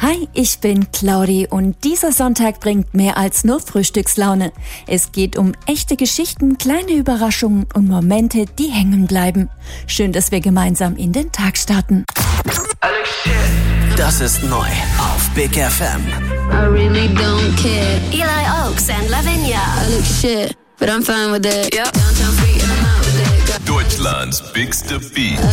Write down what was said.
Hi, ich bin Claudi und dieser Sonntag bringt mehr als nur Frühstückslaune. Es geht um echte Geschichten, kleine Überraschungen und Momente, die hängen bleiben. Schön, dass wir gemeinsam in den Tag starten. Das ist neu auf Big FM. I really don't care. Eli Oaks and Lavinia. I look shit, but I'm fine with that. Yep. Downtown free and I'm out with that. Deutschlands bigste Beat.